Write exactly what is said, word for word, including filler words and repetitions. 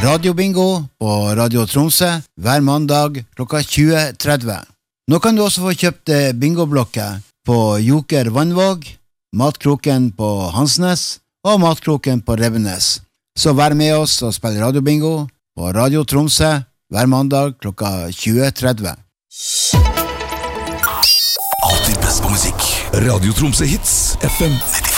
radiobingo på Radio Tromsø hver mandag klokka tjue tretti. Nå kan du også få kjøpt bingoblokker på Joker Vannvåg, Matkroken på Hansnes og Matkroken på Rebbenes. Så vær med oss og spill radiobingo på Radio Tromsø hver mandag klokka tjue tretti. Alltid best på musikk. Radio Tromsø Hits, F M nittifem.